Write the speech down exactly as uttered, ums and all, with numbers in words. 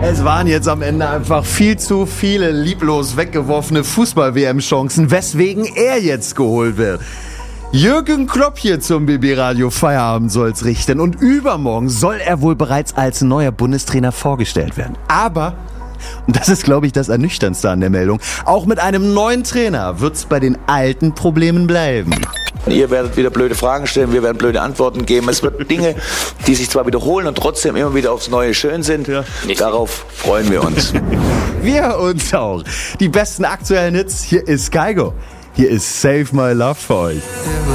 Es waren jetzt am Ende einfach viel zu viele lieblos weggeworfene Fußball-W M-Chancen, weswegen er jetzt geholt wird. Jürgen Klopp hier zum B B-Radio Feierabend soll's richten und übermorgen soll er wohl bereits als neuer Bundestrainer vorgestellt werden. Aber, und das ist, glaube ich, das Ernüchterndste an der Meldung, auch mit einem neuen Trainer wird's bei den alten Problemen bleiben. Ihr werdet wieder blöde Fragen stellen, wir werden blöde Antworten geben. Es wird Dinge, die sich zwar wiederholen und trotzdem immer wieder aufs Neue schön sind. Ja. Darauf freuen wir uns. Wir uns auch. Die besten aktuellen Hits, hier ist Kygo. Hier ist Save My Love für euch.